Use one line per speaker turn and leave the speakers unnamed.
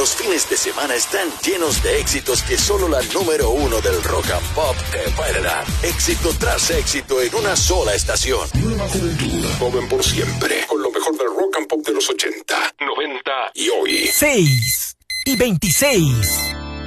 Los fines de semana están llenos de éxitos que solo la número uno del rock and pop te puede dar. Éxito tras éxito en una sola estación. Nueva juventud, joven por siempre, con lo mejor del rock and pop de los 80, 90 y hoy.
6:26.